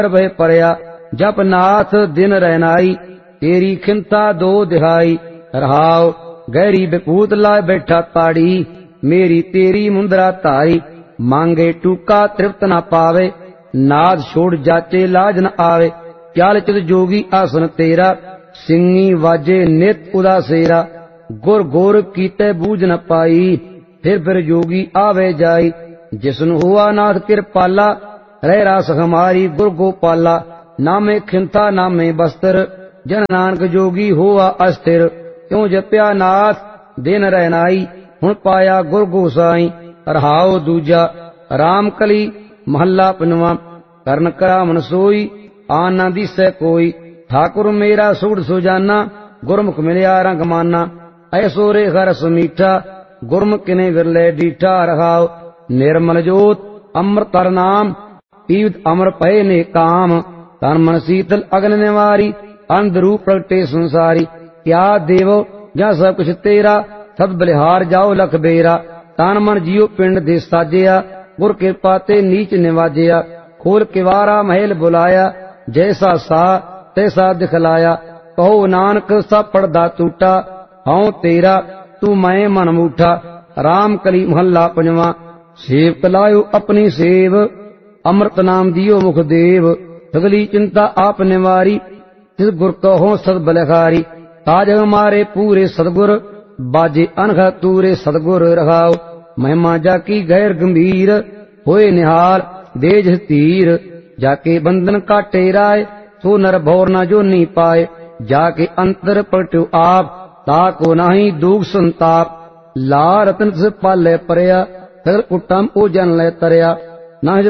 भय परया। जप नाथ दिन रैनाई, तेरी खिंता दो दिहाई। रहाओ गहरी विभूत लाए बैठा ताड़ी, मेरी तेरी मुंदरा तारी। मांगे टूका तृप्त न पावे, नाद छोड़ जाचे लाज न आवे। चाल चित जोगी आसन तेरा, सिंगी वाजे नित उदासेरा। गुर गोर कीते बूझ न पाई, फिर जोगी आवे जाई। जिसनु हुआ नाथ कृपाला, रह रास हमारी गुर गोपाला। नामे खिंता नामे बस्तर, जन नानक जोगी हुआ अस्थिर। क्यों जप्या नाथ दिन रैनाई, हुण पाया गुर गोसाई। रहाओ दूजा राम कली महला पंजवा। करन करामन सोई, आन न दिसै कोई। ठाकुर मेरा सूढ़ सुजाना, गुरमुख मिलिया रंग माना। ऐसो रे हरस मीठा, गुरमुख किने विरले डीठा। रहाओ निर्मल जोत अमृत तर नाम, पीवत अमर पय ने काम। तन मन शीतल अग्नि निवारी, अंध रूप प्रगटे संसारी। क्या देवो जहाँ सब कुछ तेरा, सद बलिहार जाओ लख बेरा। तन मन जियो पिंड दे साजिया, गुर कृपा ते नीच निवाजिया। खोल किवारा महल बुलाया, जैसा सा तैसा दिखलाया। कहो नानक सब पड़दा टूटा, हूं तेरा तू मैं मन मूठा। राम कली महला पंजवा। सेव कलायो अपनी सेव, अमृत नाम दियो मुख देव। सगली चिंता आप निवारी, तिस गुर कहो सद बलहारी। ताज हमारे पूरे सदगुर, बाजे अनघ तूरे सदगुर। रहाओ महिमा जाकी गैर गंभीर, होए निहाल देज तीर। जाके बंधन काटे राय, सो नर भौर न जो नी पाए। जाके अंतर पलटो आप, ताको नाही दुख संताप। ला रतन से पाले परया, सगल कुटम ओ जन ले तरया। न